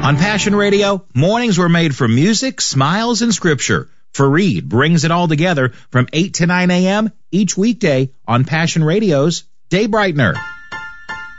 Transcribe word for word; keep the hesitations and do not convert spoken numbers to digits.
On Passion Radio, mornings were made for music, smiles, and scripture. Fareed brings it all together from eight to nine a.m. each weekday on Passion Radio's Day Brightener.